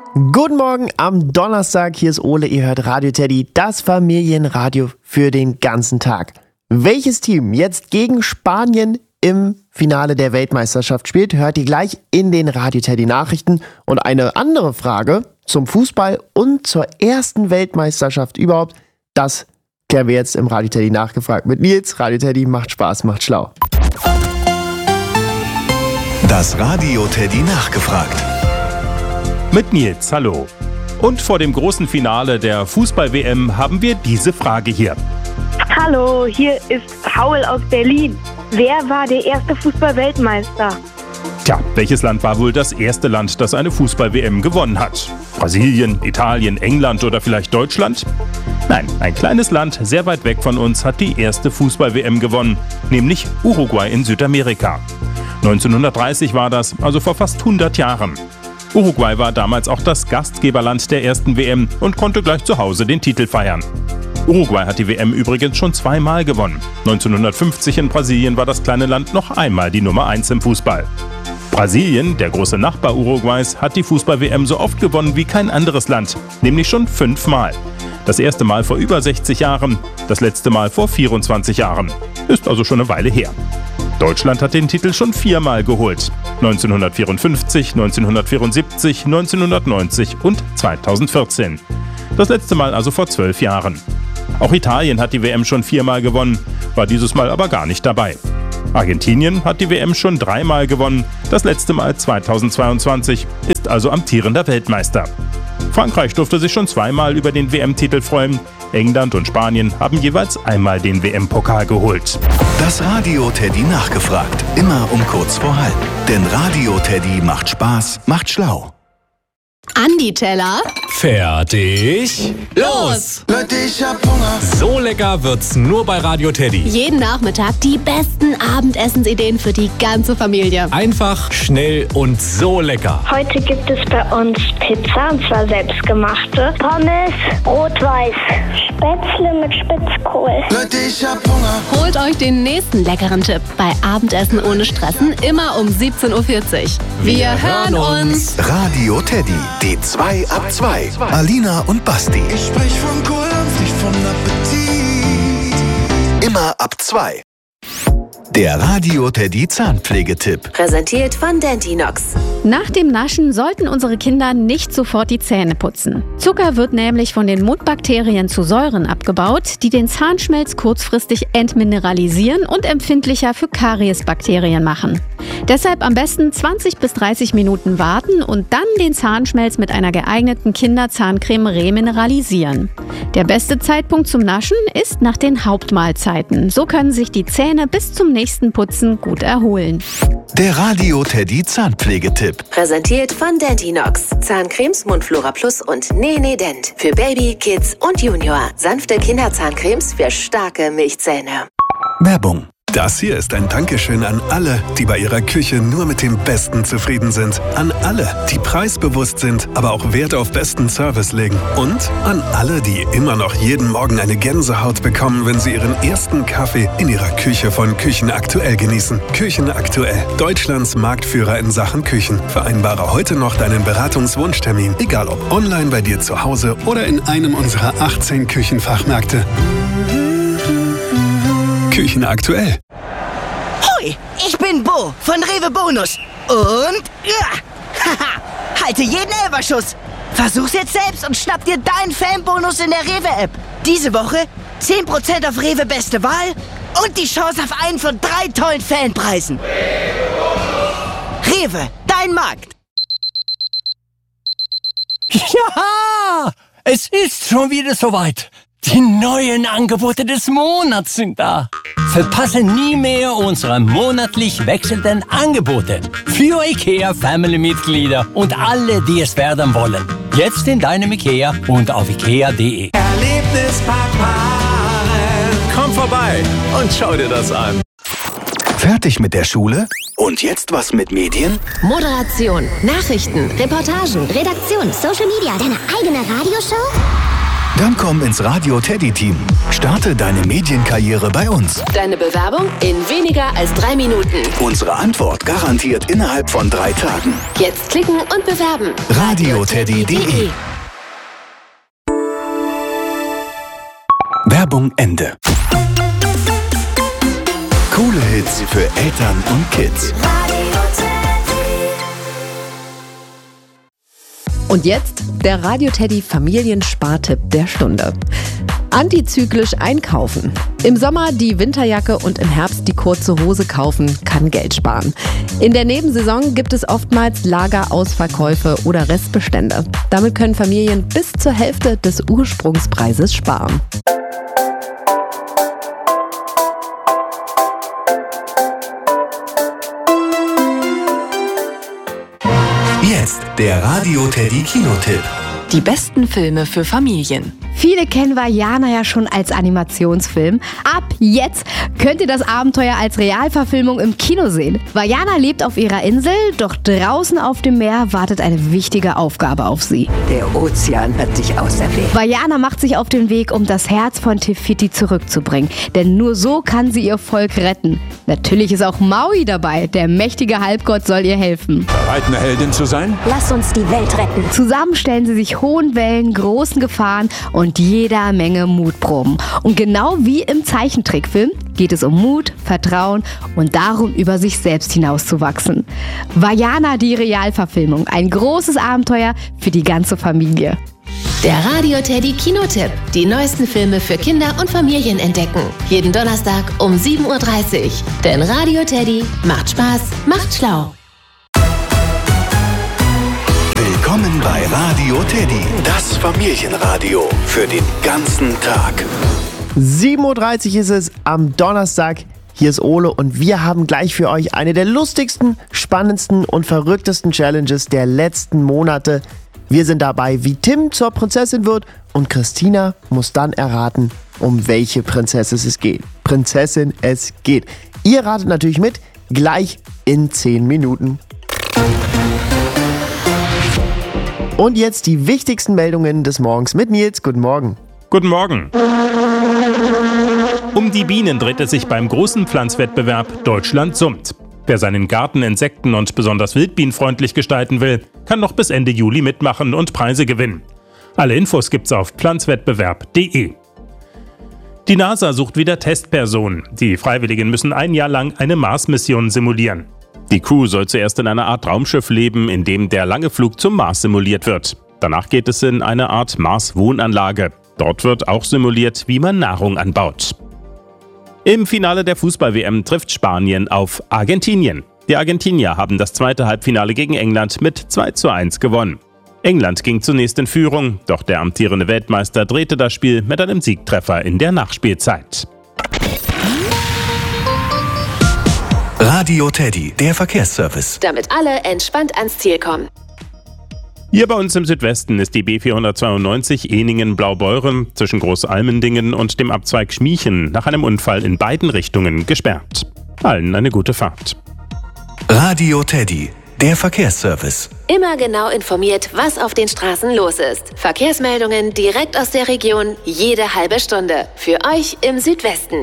Guten Morgen am Donnerstag, hier ist Ole, ihr hört Radio Teddy, das Familienradio für den ganzen Tag. Welches Team jetzt gegen Spanien im Finale der Weltmeisterschaft spielt, hört ihr gleich in den Radio Teddy Nachrichten. Und eine andere Frage zum Fußball und zur ersten Weltmeisterschaft überhaupt, das klären wir jetzt im Radio Teddy nachgefragt mit Nils. Radio Teddy macht Spaß, macht schlau. Das Radio Teddy nachgefragt. Mit Nils, hallo. Und vor dem großen Finale der Fußball-WM haben wir diese Frage hier. Hallo, hier ist Paul aus Berlin. Wer war der erste Fußball-Weltmeister? Tja, welches Land war wohl das erste Land, das eine Fußball-WM gewonnen hat? Brasilien, Italien, England oder vielleicht Deutschland? Nein, ein kleines Land sehr weit weg von uns hat die erste Fußball-WM gewonnen, nämlich Uruguay in Südamerika. 1930 war das, also vor fast 100 Jahren. Uruguay war damals auch das Gastgeberland der ersten WM und konnte gleich zu Hause den Titel feiern. Uruguay hat die WM übrigens schon zweimal gewonnen. 1950 in Brasilien war das kleine Land noch einmal die Nummer 1 im Fußball. Brasilien, der große Nachbar Uruguays, hat die Fußball-WM so oft gewonnen wie kein anderes Land, nämlich schon 5-mal. Das erste Mal vor über 60 Jahren, das letzte Mal vor 24 Jahren. Ist also schon eine Weile her. Deutschland hat den Titel schon 4-mal geholt. 1954, 1974, 1990 und 2014. Das letzte Mal also vor 12 Jahren. Auch Italien hat die WM schon 4-mal gewonnen, war dieses Mal aber gar nicht dabei. Argentinien hat die WM schon 3-mal gewonnen, das letzte Mal 2022, ist also amtierender Weltmeister. Frankreich durfte sich schon 2-mal über den WM-Titel freuen. England und Spanien haben jeweils einmal den WM-Pokal geholt. Das Radio Teddy nachgefragt. Immer um kurz vor halb. Denn Radio Teddy macht Spaß, macht schlau. Andi Teller. Fertig. Los! Leute, ich hab Hunger. So lecker wird's nur bei Radio Teddy. Jeden Nachmittag die besten Abendessensideen für die ganze Familie. Einfach, schnell und so lecker. Heute gibt es bei uns Pizza, und zwar selbstgemachte. Pommes, rot-weiß, Spätzle mit Spitzkohl. Leute, ich hab Hunger. Holt euch den nächsten leckeren Tipp bei Abendessen ohne Stressen, immer um 17.40 Uhr. Wir hören uns. Radio Teddy, die 2 ab 2. Alina und Basti. Ich sprech von Kohl und nicht von Appetit. Immer ab 2. Der Radio Teddy Zahnpflegetipp. Präsentiert von Dentinox. Nach dem Naschen sollten unsere Kinder nicht sofort die Zähne putzen. Zucker wird nämlich von den Mundbakterien zu Säuren abgebaut, die den Zahnschmelz kurzfristig entmineralisieren und empfindlicher für Kariesbakterien machen. Deshalb am besten 20 bis 30 Minuten warten und dann den Zahnschmelz mit einer geeigneten Kinderzahncreme remineralisieren. Der beste Zeitpunkt zum Naschen ist nach den Hauptmahlzeiten. So können sich die Zähne bis zum nächsten Putzen gut erholen. Der Radio Teddy Zahnpflegetipp. Präsentiert von Dentinox. Zahncremes, Mundflora Plus und Nene Dent. Für Baby, Kids und Junior. Sanfte Kinderzahncremes für starke Milchzähne. Werbung. Das hier ist ein Dankeschön an alle, die bei ihrer Küche nur mit dem Besten zufrieden sind. An alle, die preisbewusst sind, aber auch Wert auf besten Service legen. Und an alle, die immer noch jeden Morgen eine Gänsehaut bekommen, wenn sie ihren ersten Kaffee in ihrer Küche von Küchen Aktuell genießen. Küchen Aktuell, Deutschlands Marktführer in Sachen Küchen. Vereinbare heute noch deinen Beratungswunschtermin, egal ob online bei dir zu Hause oder in einem unserer 18 Küchenfachmärkte. Küchen Aktuell. Hoi, ich bin Bo von Rewe Bonus. Und halte jeden Elferschuss. Versuch's jetzt selbst und schnapp dir deinen Fanbonus in der Rewe-App. Diese Woche 10% auf Rewe Beste Wahl und die Chance auf einen von 3 tollen Fanpreisen. Rewe, dein Markt. Ja, es ist schon wieder soweit. Die neuen Angebote des Monats sind da. Verpasse nie mehr unsere monatlich wechselnden Angebote für IKEA-Family-Mitglieder und alle, die es werden wollen. Jetzt in deinem IKEA und auf ikea.de. Erlebnispark Maren. Komm vorbei und schau dir das an. Fertig mit der Schule? Und jetzt was mit Medien? Moderation, Nachrichten, Reportagen, Redaktion, Social Media, deine eigene Radioshow? Dann komm ins Radio Teddy Team. Starte deine Medienkarriere bei uns. Deine Bewerbung in weniger als 3 Minuten. Unsere Antwort garantiert innerhalb von 3 Tagen. Jetzt klicken und bewerben. radioteddy.de. Werbung Ende. Coole Hits für Eltern und Kids. Und jetzt der Radio Teddy Familienspartipp der Stunde. Antizyklisch einkaufen. Im Sommer die Winterjacke und im Herbst die kurze Hose kaufen kann Geld sparen. In der Nebensaison gibt es oftmals Lagerausverkäufe oder Restbestände. Damit können Familien bis zur Hälfte des Ursprungspreises sparen. Jetzt der Radio Teddy Kinotipp. Die besten Filme für Familien. Viele kennen Vaiana ja schon als Animationsfilm. Ab jetzt könnt ihr das Abenteuer als Realverfilmung im Kino sehen. Vaiana lebt auf ihrer Insel, doch draußen auf dem Meer wartet eine wichtige Aufgabe auf sie. Der Ozean hat sich auserwählt. Vaiana macht sich auf den Weg, um das Herz von Te Fiti zurückzubringen. Denn nur so kann sie ihr Volk retten. Natürlich ist auch Maui dabei. Der mächtige Halbgott soll ihr helfen. Bereit, eine Heldin zu sein? Lass uns die Welt retten. Zusammen stellen sie sich hohen Wellen, großen Gefahren und jeder Menge Mutproben. Und genau wie im Zeichentrickfilm geht es um Mut, Vertrauen und darum, über sich selbst hinauszuwachsen. Vaiana, die Realverfilmung. Ein großes Abenteuer für die ganze Familie. Der Radio Teddy Kinotipp. Die neuesten Filme für Kinder und Familien entdecken. Jeden Donnerstag um 7:30 Uhr. Denn Radio Teddy macht Spaß, macht schlau. Willkommen bei Radio Teddy, das Familienradio für den ganzen Tag. 7:30 Uhr ist es am Donnerstag. Hier ist Ole und wir haben gleich für euch eine der lustigsten, spannendsten und verrücktesten Challenges der letzten Monate. Wir sind dabei, wie Tim zur Prinzessin wird und Christina muss dann erraten, um welche Prinzessin es geht. Ihr ratet natürlich mit, gleich in 10 Minuten. Und jetzt die wichtigsten Meldungen des Morgens mit Nils. Guten Morgen. Guten Morgen. Um die Bienen dreht es sich beim großen Pflanzwettbewerb Deutschland summt. Wer seinen Garten insekten- und besonders wildbienenfreundlich gestalten will, kann noch bis Ende Juli mitmachen und Preise gewinnen. Alle Infos gibt's auf pflanzwettbewerb.de. Die NASA sucht wieder Testpersonen. Die Freiwilligen müssen 1 Jahr lang eine Mars-Mission simulieren. Die Crew soll zuerst in einer Art Raumschiff leben, in dem der lange Flug zum Mars simuliert wird. Danach geht es in eine Art Mars-Wohnanlage. Dort wird auch simuliert, wie man Nahrung anbaut. Im Finale der Fußball-WM trifft Spanien auf Argentinien. Die Argentinier haben das zweite Halbfinale gegen England mit 2:1 gewonnen. England ging zunächst in Führung, doch der amtierende Weltmeister drehte das Spiel mit einem Siegtreffer in der Nachspielzeit. Radio Teddy, der Verkehrsservice. Damit alle entspannt ans Ziel kommen. Hier bei uns im Südwesten ist die B492 Ehningen-Blaubeuren zwischen Großalmendingen und dem Abzweig Schmiechen nach einem Unfall in beiden Richtungen gesperrt. Allen eine gute Fahrt. Radio Teddy, der Verkehrsservice. Immer genau informiert, was auf den Straßen los ist. Verkehrsmeldungen direkt aus der Region, jede halbe Stunde. Für euch im Südwesten.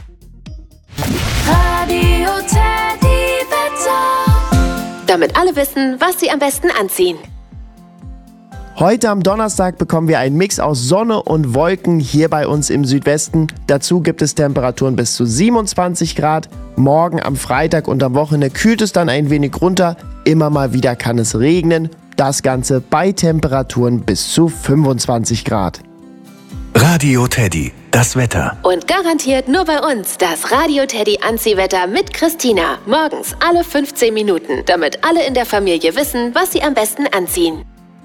Radio Teddy Wetter. Damit alle wissen, was sie am besten anziehen. Heute am Donnerstag bekommen wir einen Mix aus Sonne und Wolken hier bei uns im Südwesten. Dazu gibt es Temperaturen bis zu 27 Grad. Morgen am Freitag und am Wochenende kühlt es dann ein wenig runter. Immer mal wieder kann es regnen. Das Ganze bei Temperaturen bis zu 25 Grad. Radio Teddy, das Wetter. Und garantiert nur bei uns das Radio Teddy Anziehwetter mit Christina. Morgens alle 15 Minuten, damit alle in der Familie wissen, was sie am besten anziehen.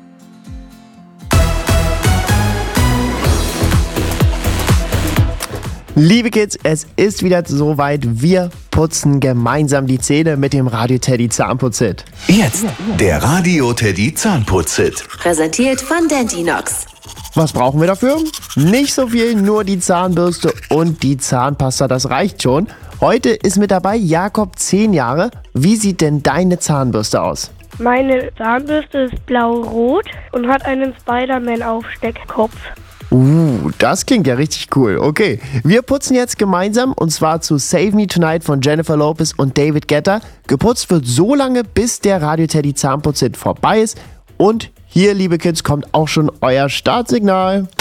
Liebe Kids, es ist wieder soweit. Wir putzen gemeinsam die Zähne mit dem Radio Teddy Zahnputz-Hit. Jetzt der Radio Teddy Zahnputz-Hit. Präsentiert von Dentinox. Was brauchen wir dafür? Nicht so viel, nur die Zahnbürste und die Zahnpasta, das reicht schon. Heute ist mit dabei Jakob, 10 Jahre. Wie sieht denn deine Zahnbürste aus? Meine Zahnbürste ist blau-rot und hat einen Spider-Man-Aufsteckkopf. Das klingt ja richtig cool. Okay, wir putzen jetzt gemeinsam und zwar zu Save Me Tonight von Jennifer Lopez und David Guetta. Geputzt wird so lange, bis der Radio Teddy Zahnputz-Hit vorbei ist. Und hier, liebe Kids, kommt auch schon euer Startsignal.